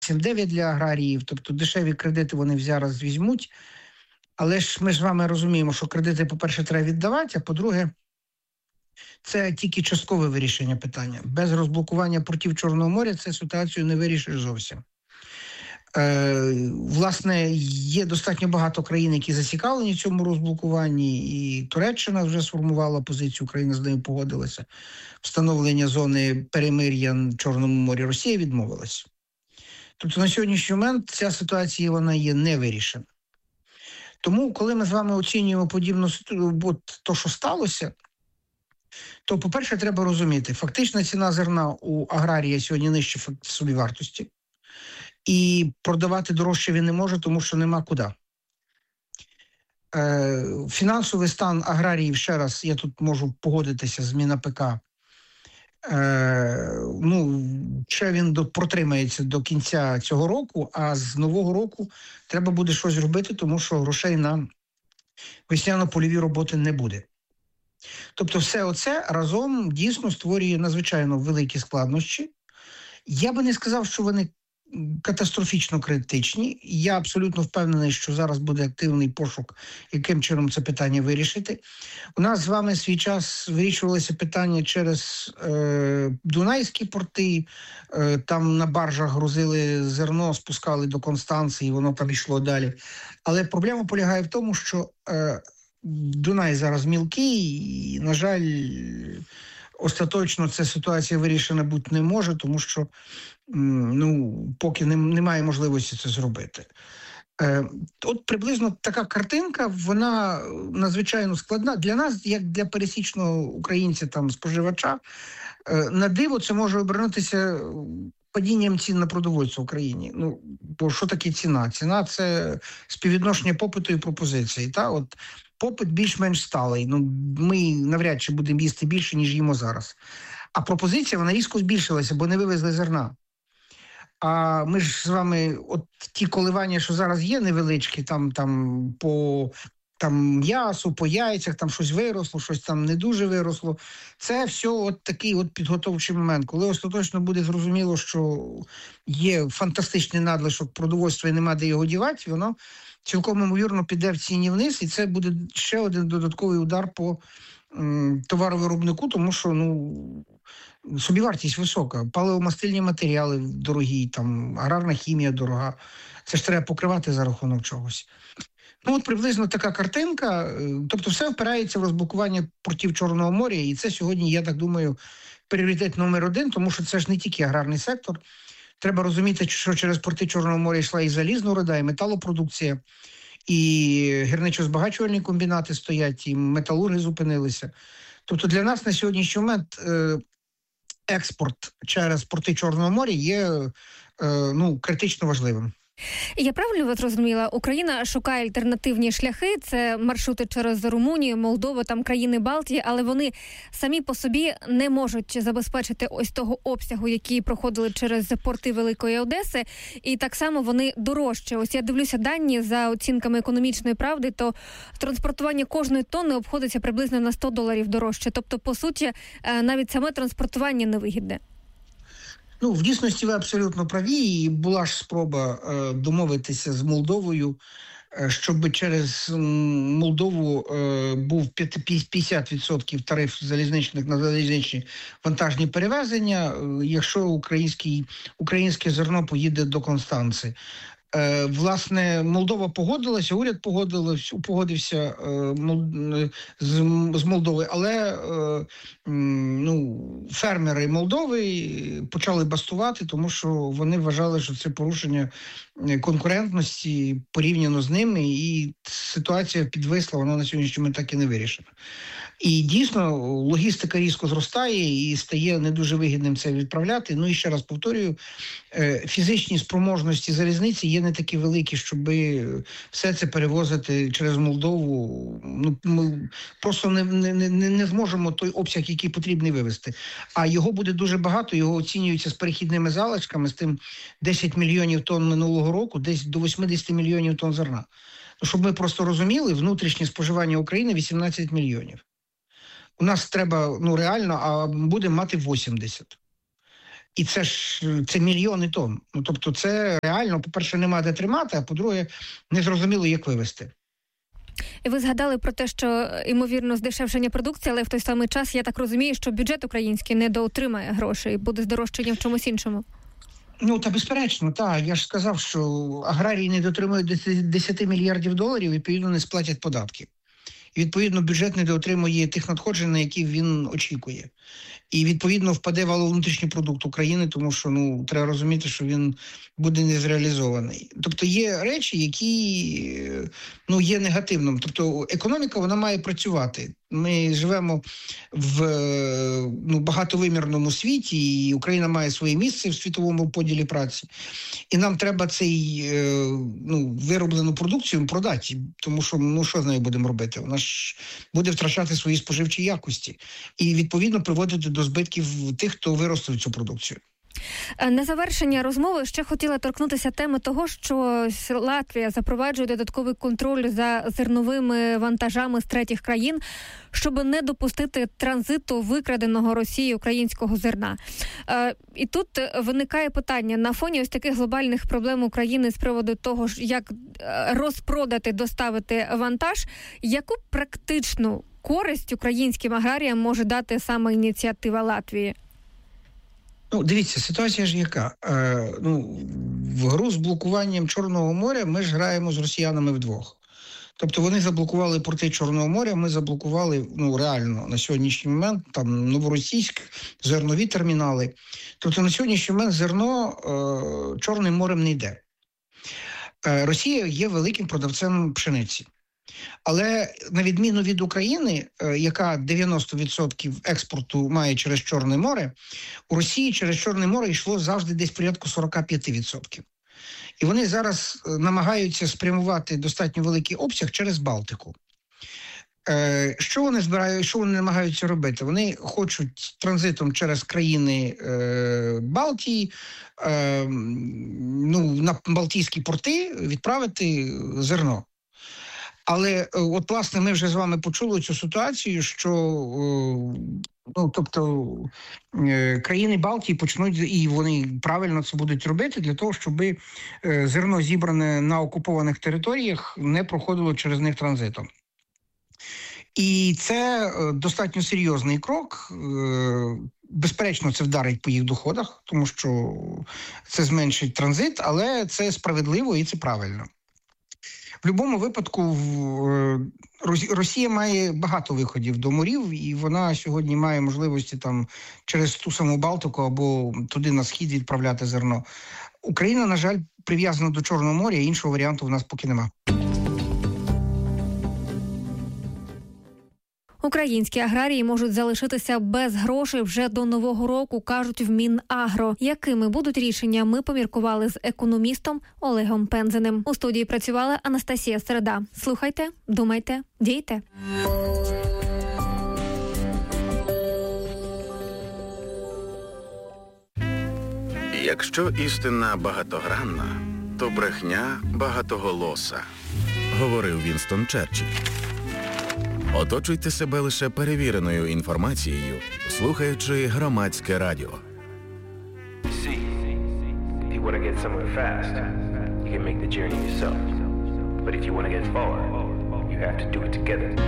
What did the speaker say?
8-9 для аграріїв, тобто дешеві кредити вони зараз візьмуть. Але ж ми з вами розуміємо, що кредити, по-перше, треба віддавати, а по-друге, це тільки часткове вирішення питання. Без розблокування портів Чорного моря це ситуацію не вирішиш зовсім. Власне, є достатньо багато країн, які зацікавлені в цьому розблокуванні, і Туреччина вже сформувала позицію, Україна з нею погодилася. Встановлення зони перемир'я в Чорному морі Росія відмовилась. Тобто на сьогоднішній момент ця ситуація вона є не вирішена. Тому, коли ми з вами оцінюємо подібну ситуацію, то, що сталося, то, по-перше, треба розуміти, фактична ціна зерна у аграрія сьогодні нижче собівартості. І продавати дорожче він не може, тому що нема куди. Фінансовий стан аграріїв, ще раз, я тут можу погодитися з МінАПК, ще він протримається до кінця цього року, а з нового року треба буде щось робити, тому що грошей на весняно-польові роботи не буде. Тобто все оце разом дійсно створює надзвичайно великі складнощі. Я би не сказав, що вони катастрофічно критичні. Я абсолютно впевнений, що зараз буде активний пошук, яким чином це питання вирішити. У нас з вами свій час вирішувалося питання через Дунайські порти, там на баржах грузили зерно, спускали до Констанції, воно там йшло далі. Але проблема полягає в тому, що Дунай зараз мілкий і, на жаль, остаточно ця ситуація вирішена бути не може, тому що поки немає можливості це зробити. От приблизно така картинка, вона надзвичайно складна. Для нас, як для пересічного українця, споживача, на диво це може обернутися падінням цін на продовольство в Україні. Бо що таке ціна? Ціна – це співвідношення попиту і пропозиції. Попит більш-менш сталий. Ми навряд чи будемо їсти більше, ніж їмо зараз. А пропозиція, вона різко збільшилася, бо не вивезли зерна. А ми ж з вами, от ті коливання, що зараз є невеличкі, по м'ясу, по яйцях, щось виросло, щось не дуже виросло. Це все от такий підготовчий момент. Коли остаточно буде зрозуміло, що є фантастичний надлишок продовольства і нема де його дівати, воно цілком ймовірно піде в ціні вниз, і це буде ще один додатковий удар по товаровиробнику, тому що собівартість висока, паливомастильні матеріали дорогі, аграрна хімія дорога. Це ж треба покривати за рахунок чогось. Приблизно така картинка. Тобто все впирається в розблокування портів Чорного моря, і це сьогодні, я так думаю, пріоритет номер один, тому що це ж не тільки аграрний сектор. Треба розуміти, що через порти Чорного моря йшла і залізна руда, і металопродукція, і гірничо-збагачувальні комбінати стоять, і металурги зупинилися. Тобто для нас на сьогоднішній момент експорт через порти Чорного моря є критично важливим. Я правильно вас зрозуміла? Україна шукає альтернативні шляхи, це маршрути через Румунію, Молдову, країни Балтії, але вони самі по собі не можуть забезпечити ось того обсягу, який проходили через порти Великої Одеси, і так само вони дорожче. Ось я дивлюся дані за оцінками «Економічної правди», то транспортування кожної тонни обходиться приблизно на $100 дорожче. Тобто, по суті, навіть саме транспортування невигідне. В дійсності ви абсолютно праві, і була ж спроба домовитися з Молдовою, щоб через Молдову був 50% тариф залізничних на залізничні вантажні перевезення, якщо українське зерно поїде до Констанци. Власне, Молдова погодилася, уряд погодився з Молдови, але фермери Молдови почали бастувати, тому що вони вважали, що це порушення конкурентності порівняно з ними, і ситуація підвисла, вона на сьогоднішній момент так і не вирішена. І дійсно логістика різко зростає і стає не дуже вигідним це відправляти. І ще раз повторюю, фізичні спроможності залізниці є не такі великі, щоб все це перевозити через Молдову. Ми просто не зможемо той обсяг, який потрібний, вивезти. А його буде дуже багато, його оцінюється з перехідними залишками, з тим 10 мільйонів тонн минулого року, десь до 80 мільйонів тонн зерна. Щоб ми просто розуміли, внутрішнє споживання України 18 мільйонів. У нас треба, реально, а будемо мати 80. І це мільйони тонн. Ну, тобто це реально, по-перше, нема де тримати, а по-друге, незрозуміло, як вивезти. І ви згадали про те, що, ймовірно, здешевшення продукції, але в той самий час, я так розумію, що бюджет український недоотримає грошей, буде здорожчання в чомусь іншому. Ну, та безперечно, так. Я ж сказав, що аграрії не дотримують 10 мільярдів доларів, відповідно, не сплатять податки. І, відповідно, бюджет не доотримує тих надходжень, на які він очікує. І, відповідно, впаде валовий внутрішній продукт України, тому що, треба розуміти, що він буде не зреалізований. Тобто є речі, які, є негативним. Тобто економіка, вона має працювати. Ми живемо в багатовимірному світі, і Україна має своє місце в світовому поділі праці. І нам треба цей вироблену продукцію продати, тому що що з нею будемо робити? Вона ж буде втрачати свої споживчі якості і, відповідно, приводити до збитків тих, хто виростив цю продукцію. На завершення розмови ще хотіла торкнутися теми того, що Латвія запроваджує додатковий контроль за зерновими вантажами з третіх країн, щоб не допустити транзиту викраденого Росією українського зерна. І тут виникає питання, на фоні ось таких глобальних проблем України з приводу того, як розпродати, доставити вантаж, яку практичну користь українським аграріям може дати саме ініціатива Латвії? Дивіться, ситуація ж яка. В гру з блокуванням Чорного моря ми ж граємо з росіянами вдвох. Тобто вони заблокували порти Чорного моря, ми заблокували, реально, на сьогоднішній момент, там, Новоросійськ, зернові термінали. Тобто на сьогоднішній момент зерно Чорним морем не йде. Росія є великим продавцем пшениці. Але на відміну від України, яка 90% експорту має через Чорне море, у Росії через Чорне море йшло завжди десь порядку 45%. І вони зараз намагаються спрямувати достатньо великий обсяг через Балтику. Що вони збирають, що вони намагаються робити? Вони хочуть транзитом через країни Балтії, на Балтійські порти відправити зерно. Але, власне, ми вже з вами почули цю ситуацію, що, країни Балтії почнуть, і вони правильно це будуть робити, для того, щоб зерно, зібране на окупованих територіях, не проходило через них транзитом. І це достатньо серйозний крок. Безперечно, це вдарить по їх доходах, тому що це зменшить транзит, але це справедливо і це правильно. В будь-якому випадку Росія має багато виходів до морів, і вона сьогодні має можливості там через ту саму Балтику або туди на схід відправляти зерно. Україна, на жаль, прив'язана до Чорного моря, іншого варіанту в нас поки нема. Українські аграрії можуть залишитися без грошей вже до Нового року, кажуть в Мінагро. Якими будуть рішення, ми поміркували з економістом Олегом Пензеним. У студії працювала Анастасія Середа. Слухайте, думайте, дійте. Якщо істина багатогранна, то брехня багатоголоса, говорив Вінстон Черчилль. Оточуйте себе лише перевіреною інформацією, слухаючи Громадське радіо. If you want to get somewhere fast, you can make the journey yourself. But if you want to get far, you have to do it together.